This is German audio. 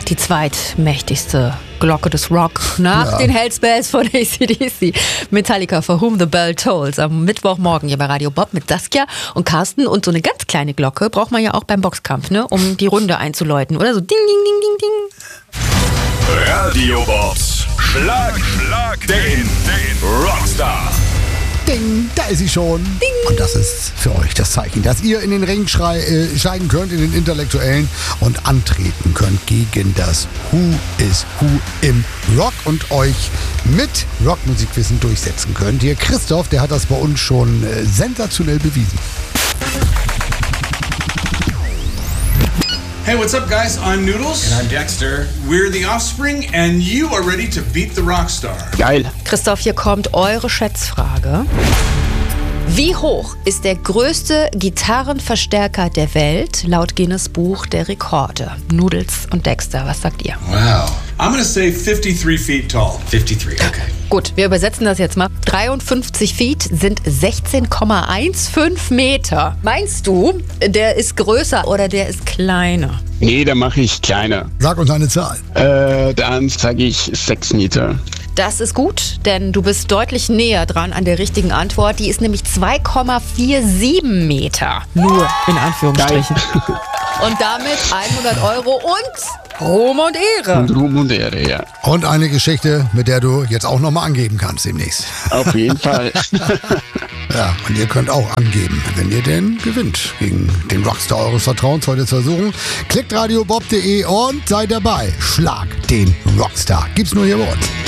die zweitmächtigste Glocke des Rock nach den Hells Bells von AC/DC. Metallica, For Whom the Bell Tolls. Am Mittwochmorgen hier bei Radio Bob mit Saskia und Carsten. Und so eine ganz kleine Glocke braucht man ja auch beim Boxkampf, ne? Um die Runde einzuläuten. Oder so ding, ding, ding, ding, ding. Radio Bobs Schlag den Rockstar. Ding, da ist sie schon. Ding. Und das ist für euch das Zeichen, dass ihr in den Ring steigen könnt, in den Intellektuellen und antreten könnt gegen das Who is Who im Rock und euch mit Rockmusikwissen durchsetzen könnt. Hier Christoph, der hat das bei uns schon sensationell bewiesen. Hey, what's up, guys? I'm Noodles. And I'm Dexter. We're the Offspring, and you are ready to beat the Rockstar. Geil. Christoph, hier kommt eure Schätzfrage. Wie hoch ist der größte Gitarrenverstärker der Welt laut Guinness Buch der Rekorde? Noodles und Dexter, was sagt ihr? Wow. I'm gonna say 53 feet tall. 53, okay. Gut, wir übersetzen das jetzt mal. 53 Feet sind 16,15 Meter. Meinst du, der ist größer oder der ist kleiner? Nee, da mache ich kleiner. Sag uns eine Zahl. Dann sage ich 6 Meter. Das ist gut, denn du bist deutlich näher dran an der richtigen Antwort. Die ist nämlich 2,47 Meter. Nur in Anführungsstrichen. Und damit 100 € und Ruhm und Ehre. Und Ruhm und Ehre, ja. Und eine Geschichte, mit der du jetzt auch nochmal angeben kannst demnächst. Auf jeden Fall. Ja, und ihr könnt auch angeben, wenn ihr denn gewinnt gegen den Rockstar eures Vertrauens heute zu versuchen. Klickt radiobob.de und seid dabei. Schlag den Rockstar. Gibt's nur hier bei uns.